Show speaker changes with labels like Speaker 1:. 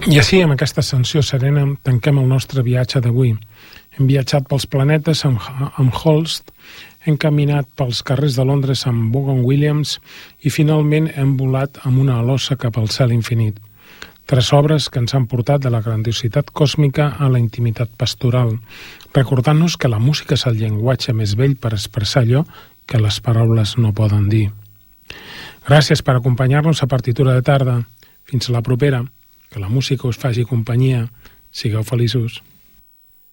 Speaker 1: I així, amb aquesta ascensió serena, tanquem el nostre viatge d'avui. Hem viatjat pels planetes amb Holst, hem caminat pels carrers de Londres amb Vaughan Williams i finalment hem volat amb una alosa cap al cel infinit. 3 obres que ens han portat de la grandiositat còsmica a la intimitat pastoral, recordant-nos que la música és el llenguatge més vell per expressar allò que les paraules no poden dir. Gràcies per acompanyar-nos a Partitura de Tarda. Fins a la propera. Que la música us faci companyia. Sigueu feliços.